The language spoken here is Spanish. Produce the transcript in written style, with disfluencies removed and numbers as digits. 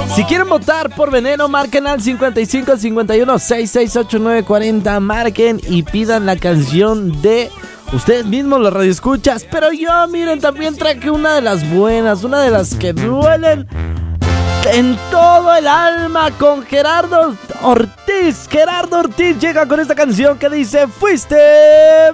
Si quieren votar por Veneno, marquen al 55 51 668 940. Marquen y pidan la canción de ustedes mismos, los radioescuchas. Pero yo, miren, también traje una de las buenas, una de las que duelen en todo el alma, con Gerardo Ortiz. Gerardo Ortiz llega con esta canción que dice: fuiste